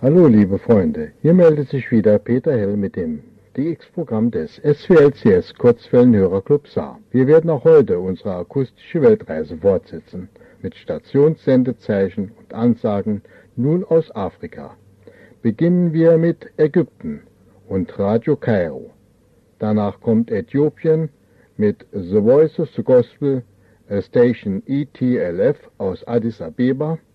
Hallo liebe Freunde, hier meldet sich wieder Peter Hell mit dem DX-Programm des SWLCS Kurzwellenhörerclub Saar. Wir werden auch heute unsere akustische Weltreise fortsetzen mit Stationssendezeichen und Ansagen nun aus Afrika. Beginnen wir mit Ägypten und Radio Kairo. Danach kommt Äthiopien mit The Voice of the Gospel, Station ETLF aus Addis Abeba